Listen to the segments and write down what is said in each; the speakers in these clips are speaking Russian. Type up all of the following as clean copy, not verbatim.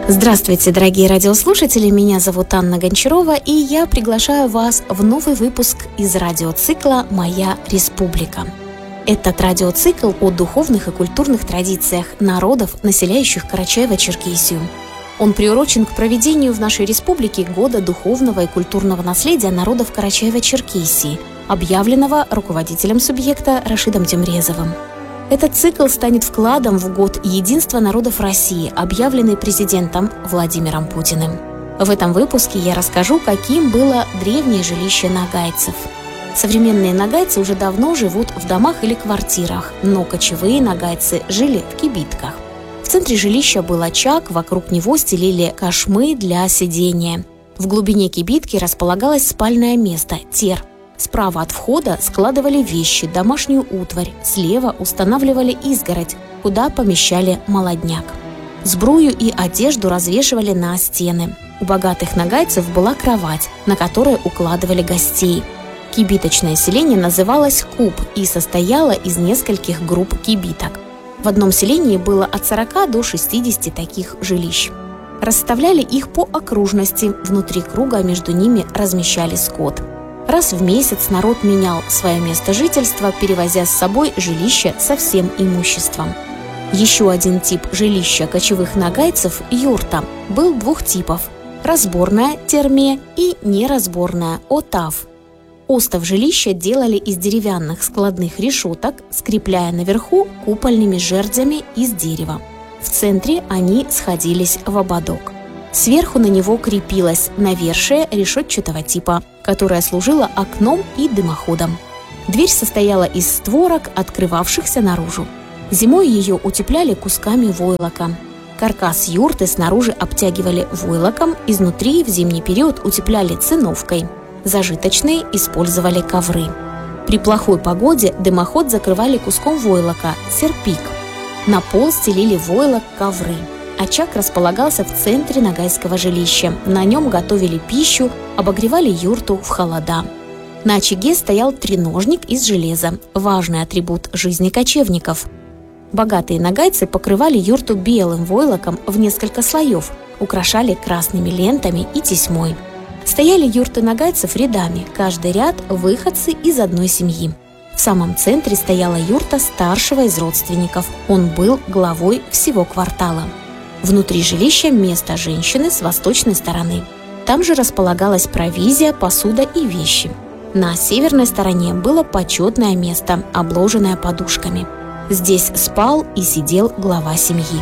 Здравствуйте, дорогие радиослушатели, меня зовут Анна Гончарова, и я приглашаю вас в новый выпуск из радиоцикла «Моя республика». Этот радиоцикл о духовных и культурных традициях народов, населяющих Карачаево-Черкесию. Он приурочен к проведению в нашей республике Года духовного и культурного наследия народов Карачаево-Черкесии, объявленного руководителем субъекта Рашидом Тюмрезовым. Этот цикл станет вкладом в Год единства народов России, объявленный президентом Владимиром Путиным. В этом выпуске я расскажу, каким было древнее жилище нагайцев. Современные нагайцы уже давно живут в домах или квартирах, но кочевые нагайцы жили в кибитках. В центре жилища был очаг, вокруг него стелили кошмы для сидения. В глубине кибитки располагалось спальное место – тер. Справа от входа складывали вещи, домашнюю утварь, слева устанавливали изгородь, куда помещали молодняк. Сбрую и одежду развешивали на стены. У богатых нагайцев была кровать, на которой укладывали гостей. Кибиточное селение называлось куб и состояло из нескольких групп кибиток. В одном селении было от 40 до 60 таких жилищ. Расставляли их по окружности, внутри круга между ними размещали скот. Раз в месяц народ менял свое место жительства, перевозя с собой жилище со всем имуществом. Еще один тип жилища кочевых нагайцев – юрта – был двух типов – разборная – терме и неразборная – отав. Остов жилища делали из деревянных складных решеток, скрепляя наверху купольными жердями из дерева. В центре они сходились в ободок. Сверху на него крепилась навершие решетчатого типа, которая служила окном и дымоходом. Дверь состояла из створок, открывавшихся наружу. Зимой ее утепляли кусками войлока. Каркас юрты снаружи обтягивали войлоком, изнутри в зимний период утепляли циновкой. Зажиточные использовали ковры. При плохой погоде дымоход закрывали куском войлока – серпик. На пол стелили войлок, ковры. Очаг располагался в центре нагайского жилища. На нем готовили пищу, обогревали юрту в холода. На очаге стоял треножник из железа, важный атрибут жизни кочевников. Богатые нагайцы покрывали юрту белым войлоком в несколько слоев, украшали красными лентами и тесьмой. Стояли юрты нагайцев рядами, каждый ряд – выходцы из одной семьи. В самом центре стояла юрта старшего из родственников, он был главой всего квартала. Внутри жилища место женщины с восточной стороны. Там же располагалась провизия, посуда и вещи. На северной стороне было почетное место, обложенное подушками. Здесь спал и сидел глава семьи.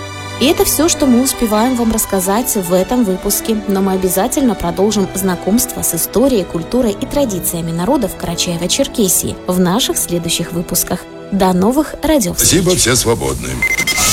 И это все, что мы успеваем вам рассказать в этом выпуске, но мы обязательно продолжим знакомство с историей, культурой и традициями народов Карачаево-Черкесии в наших следующих выпусках. До новых радиовстреч! Спасибо, все свободны.